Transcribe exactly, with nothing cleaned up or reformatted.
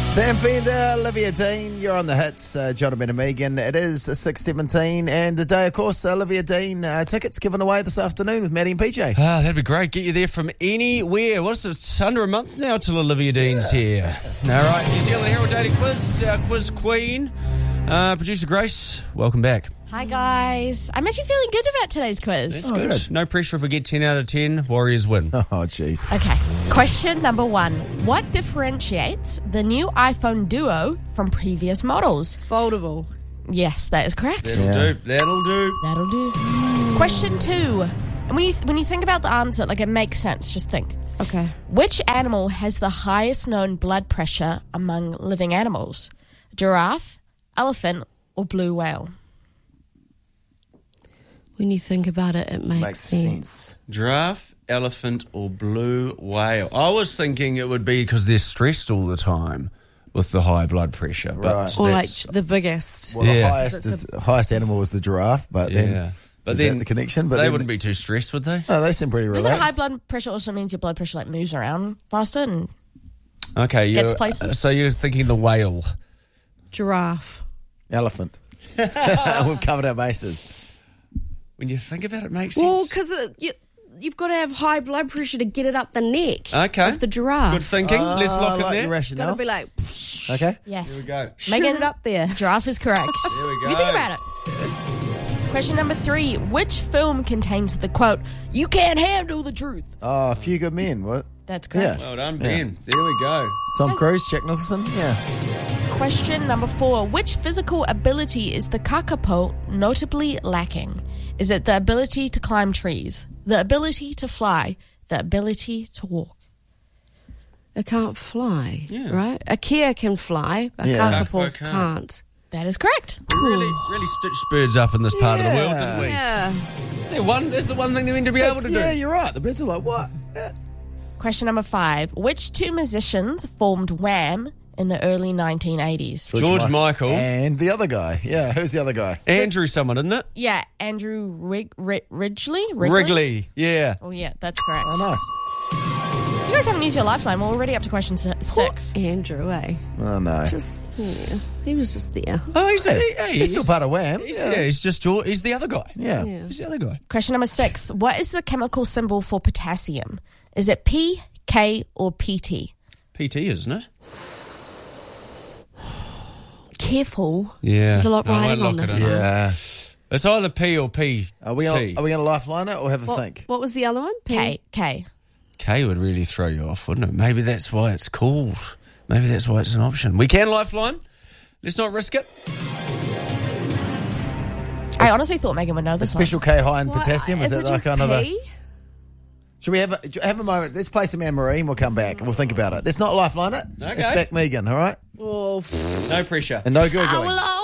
Sam Fender, Olivia Dean, you're on the hits, uh, Jonathan and Megan. It is six seventeen, and today, of course, Olivia Dean uh, tickets given away this afternoon with Maddie and P J. Ah, that'd be great. Get you there from anywhere. What's it? It's under a month now till Olivia Dean's yeah. here. All right, New Zealand Herald Daily Quiz, our quiz queen, uh, producer Grace. Welcome back. Hi guys. I'm actually feeling good about today's quiz. That's Oh, good. good. No pressure if we get ten out of ten. Warriors win. Oh, jeez. Okay. Question number one. What differentiates the new iPhone Duo from previous models? Foldable. Yes, that is correct. That'll Yeah. do. That'll do. That'll do. Question two. And when you when you think about the answer, like it makes sense. Just think. Okay. Which animal has the highest known blood pressure among living animals? Giraffe, elephant, or blue whale? When you think about it, it makes, Makes sense. sense. Giraffe, elephant, or blue whale? I was thinking it would be because they're stressed all the time with the high blood pressure. But Right. Or like that's- the biggest. Well, Yeah. the highest is the highest animal was the giraffe, but yeah. then But is then that the connection? But they then, wouldn't be too stressed, would they? No, they seem pretty Doesn't relaxed. high blood pressure also means your blood pressure like moves around faster? And Okay, Gets you're, places. so you're thinking the whale. Giraffe. Elephant. We've covered our bases. When you think about it, it makes Well, sense. because you, you've got to have high blood pressure to get it up the neck. Okay. Of the giraffe. Good thinking. Let's Ah, lock I it like there. your Got rationale. to be like, Okay. yes. Here we go. shoot Megan- it up there. Giraffe is correct. Here we go. You think about it. Question number three. Which film contains the quote, "You can't handle the truth"? Oh, A Few Good Men. What? That's correct. Yeah. Well done, Ben. There we go. Tom Cruise, Jack Nicholson. Yeah. Question number four. Which physical ability is the kakapo notably lacking? Is it the ability to climb trees, the ability to fly, the ability to walk? It can't fly, Yeah. right? A Kia can fly, a Yeah. kakapo Kakapo can't. can't. That is correct. We really, really stitched birds up in this part of the world, Yeah. didn't we? Yeah. Is there one, that's the one thing they're meant to be able That's- to do. yeah, you're right. The birds are like, what? Yeah. Question number five. Which two musicians formed Wham in the early nineteen eighties? George Mi- Michael. And the other guy. Yeah, who's the other guy? Andrew someone, isn't it? Yeah, Andrew Rig- Rig- Ridgely? Wrigley. Yeah. Oh, yeah, that's correct. Oh, nice. You guys haven't used your lifeline. We're already up to question si- six. Andrew, eh? Oh, no. Just, yeah. He was just there. Oh, he's, Hey, he- hey, he's still part of Wham. He's, Yeah. yeah, he's just George, he's the other guy. Yeah. Yeah. He's the other guy. Question number six. What is the chemical symbol for potassium? Is it P, K, or P T? P T, isn't it? Careful. Yeah. There's a lot No, I riding won't on lock it this in. one. Yeah. It's either P or P. Are we on, are we on a lifeline it or have a What, think? what was the other one? P? K, K. K would really throw you off, wouldn't it? Maybe that's why it's called. Maybe that's why it's an option. We can lifeline. Let's not risk it. I honestly thought Megan would know A this special K high in What? potassium? Is, Is that it like just another? P? Should we have a, have a moment? Let's play some Anne Marie and we'll come back and we'll think about it. Let's not lifeline it. Okay. Let's back Megan, all right? Oh, No pressure. And no Googling. one. I will